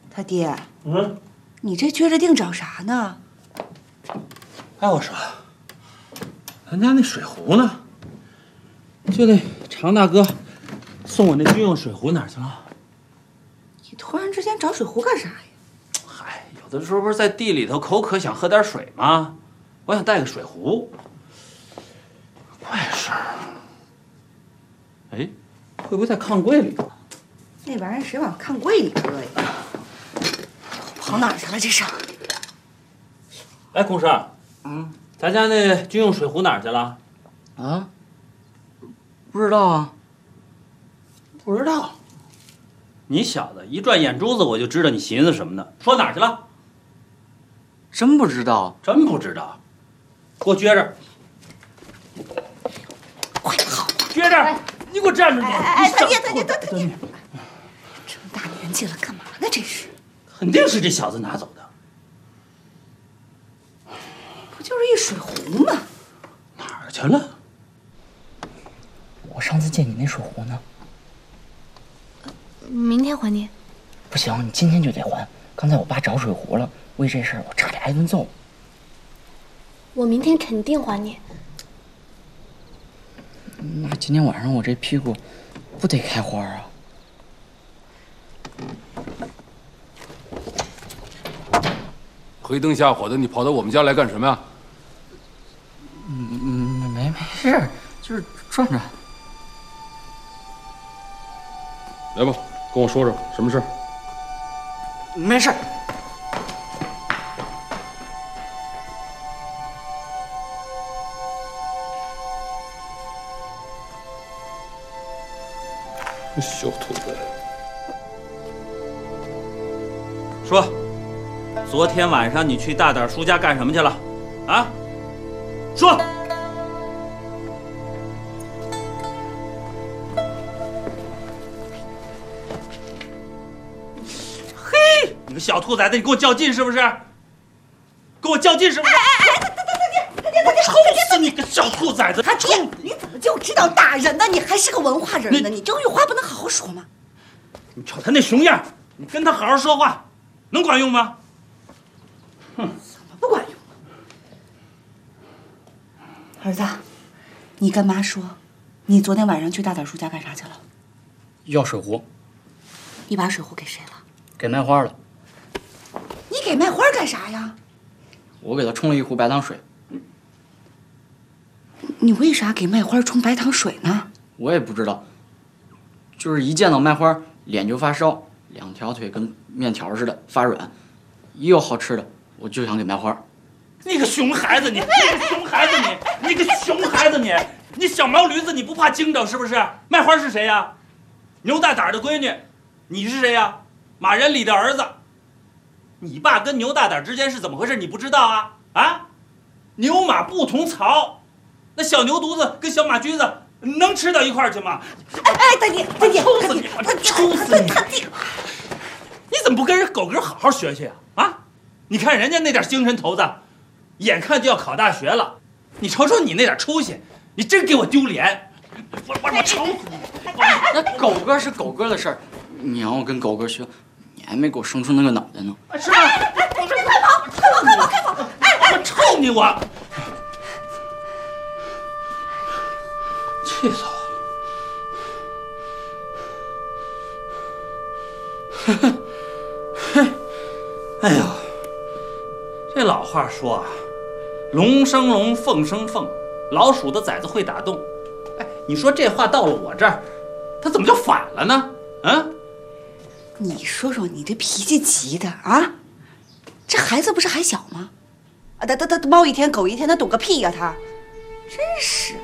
他爹，你这撅着腚找啥呢？ 哎，我说，咱家那水壶呢？就那常大哥送我那军用水壶哪儿去了？ 你突然之间找水壶干啥呀？ 嗨，有的时候不是在地里头口渴想喝点水吗？我想带个水壶。怪事儿。哎，会不会在炕柜里头？ 那玩意儿谁往炕柜里搁呀？跑哪儿去了？这是？ 哎，孔婶，咱家那军用水壶哪儿去了？ 啊？不知道啊。 不知道。你小子一转眼珠子，我就知道你寻思什么呢。说哪儿去了？ 真不知道。 真不知道。给我撅着。 快跑！ 撅着！你给我站住！ 他爹！这么大年纪了，干嘛呢？这是？ 肯定是这小子拿走的。 不就是一水壶吗？ 哪儿去了？ 我上次借你那水壶呢？ 明天还你。 不行，你今天就得还。刚才我爸找水壶了，为这事儿我差点挨顿揍。 我明天肯定还你。 那今天晚上我这屁股不得开花啊？ 黑灯瞎火的，你跑到我们家来干什么呀？ 没事，就是转转。 来吧，跟我说说什么事？ 没事。 小兔崽子， 说，昨天晚上你去大胆叔家干什么去了？啊？说。嘿，你个小兔崽子，你跟我较劲是不是？跟我较劲是不是？ 他爹！ 抽死你个小兔崽子！ 他爹，你怎么就知道打人呢？你还是个文化人呢？你这句话不能好好说吗？ 你瞅他那熊样，你跟他好好说话，能管用吗？ 怎么不管用啊？儿子，你跟妈说，你昨天晚上去大胆叔家干啥去了？ 要水壶。 你把水壶给谁了？ 给卖花了。 你给卖花干啥呀？ 我给他冲了一壶白糖水。 你为啥给卖花冲白糖水呢？ 我也不知道，就是一见到卖花脸就发烧，两条腿跟面条似的发软，一有好吃的我就想给卖花。 你个熊孩子你！你个熊孩子你！你个熊孩子你！你小毛驴子你不怕惊着是不是？卖花是谁呀？牛大胆的闺女，你是谁呀？马仁礼的儿子。你爸跟牛大胆之间是怎么回事？你不知道啊？啊？牛马不同槽。那小牛犊子跟小马驹子能吃到一块儿去吗？ 哎，他爹， 抽死你！我抽死你！ 他爹， 你怎么不跟人狗哥好好学学呀？啊？你看人家那点精神头子，眼看就要考大学了，你瞅瞅你那点出息，你真给我丢脸！我抽死你！ 那狗哥是狗哥的事儿，你让我跟狗哥学，你还没给我生出那个脑袋呢。 是吗？快跑！哎，我抽你我！气死我了！哎呦，这老话说啊，龙生龙，凤生凤，老鼠的崽子会打洞。哎，你说这话到了我这儿，他怎么就反了呢？啊？ 你说说你这脾气急的啊！这孩子不是还小吗？啊，他猫一天狗一天，他懂个屁呀他！真是。